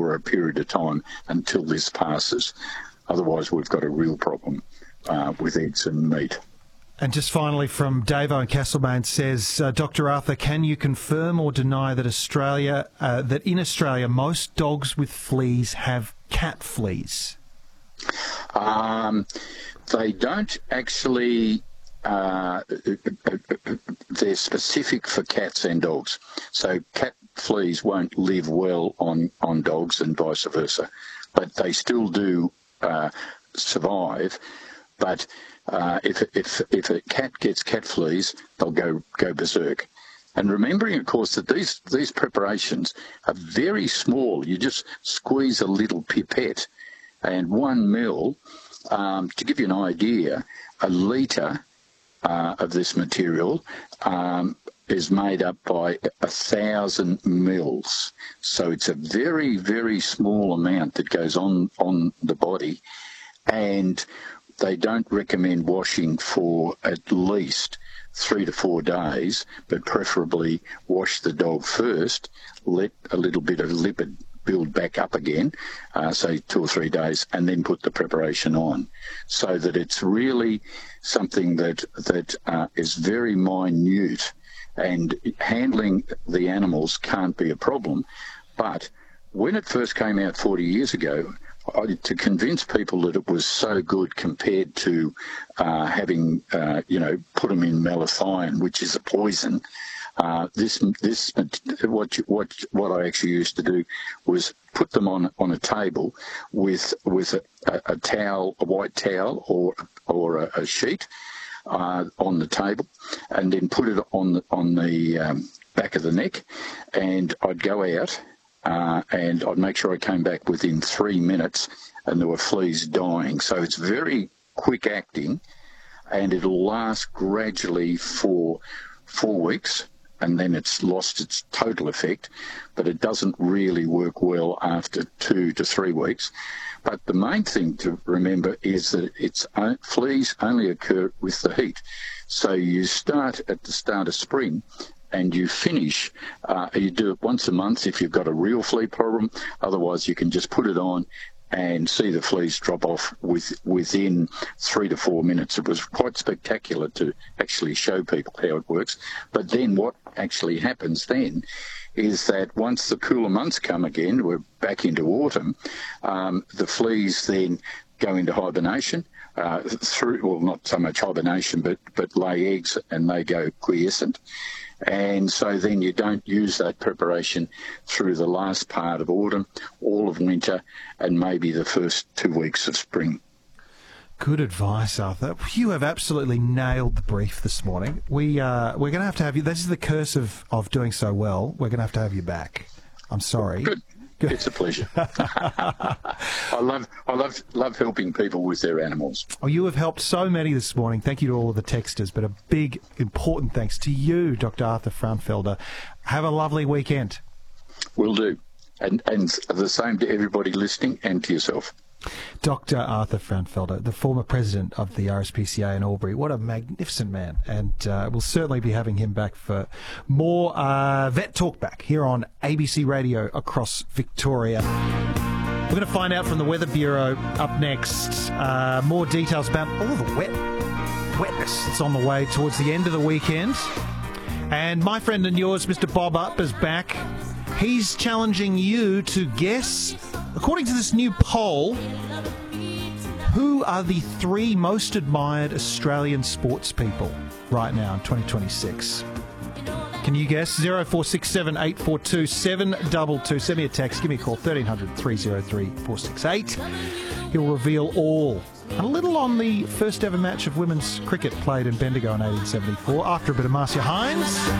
for a period of time until this passes. Otherwise, we've got a real problem with eggs and meat. And just finally from Davo in Castlemaine says, Dr. Arthur, can you confirm or deny that that in Australia most dogs with fleas have cat fleas? They don't actually. They're specific for cats and dogs. So cat fleas won't live well on dogs and vice versa. But they still do survive. But if a cat gets cat fleas, they'll go berserk. And remembering, of course, that these preparations are very small. You just squeeze a little pipette, and 1 ml, to give you an idea, a litre of this material is made up by 1,000 mils. So it's a very, very small amount that goes on the body, and they don't recommend washing for at least 3 to 4 days, but preferably wash the dog first, let a little bit of lipid build back up again, say 2 or 3 days, and then put the preparation on, so that it's really something that is very minute, and handling the animals can't be a problem. But when it first came out 40 years ago, to convince people that it was so good compared to having, put them in malathion, which is a poison. What I actually used to do was put them on a table with a towel, a white towel or a sheet on the table, and then put it on the back of the neck, and I'd go out. And I'd make sure I came back within 3 minutes and there were fleas dying. So it's very quick acting, and it'll last gradually for 4 weeks, and then it's lost its total effect, but it doesn't really work well after 2 to 3 weeks. But the main thing to remember is that fleas only occur with the heat. So you start at the start of spring, and you finish, you do it once a month if you've got a real flea problem. Otherwise, you can just put it on and see the fleas drop off within 3 to 4 minutes. It was quite spectacular to actually show people how it works. But then what actually happens then is that once the cooler months come again, we're back into autumn, the fleas then go into hibernation. Not so much hibernation, but lay eggs, and they go quiescent. And so then you don't use that preparation through the last part of autumn, all of winter, and maybe the first 2 weeks of spring. Good advice, Arthur. You have absolutely nailed the brief this morning. We're going to have you. This is the curse of doing so well. We're going to have you back. I'm sorry. Good. It's a pleasure. I love helping people with their animals. Oh, you have helped so many this morning. Thank you to all of the texters, but a big, important thanks to you, Dr. Arthur Frauenfelder. Have a lovely weekend. Will do. And the same to everybody listening and to yourself. Dr. Arthur Frauenfelder, the former president of the RSPCA in Albury. What a magnificent man. And we'll certainly be having him back for more Vet Talk back here on ABC Radio across Victoria. We're going to find out from the Weather Bureau up next more details about all the wetness that's on the way towards the end of the weekend. And my friend and yours, Mr. Bob Up, is back. He's challenging you to guess, according to this new poll, who are the 3 most admired Australian sports people right now in 2026. Can you guess? 0467 842 722. Send me a text. Give me a call. 1300 303 468. He'll reveal all. And a little on the first ever match of women's cricket played in Bendigo in 1874 after a bit of Marcia Hines.